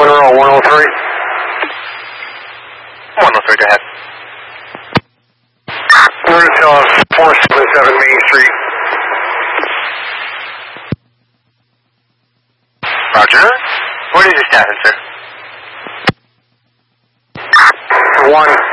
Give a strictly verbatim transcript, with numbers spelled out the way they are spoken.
Monroe, one oh three. one oh three, go ahead. We're going to tell us four seven seven Main Street. Roger. What is your status, sir? One.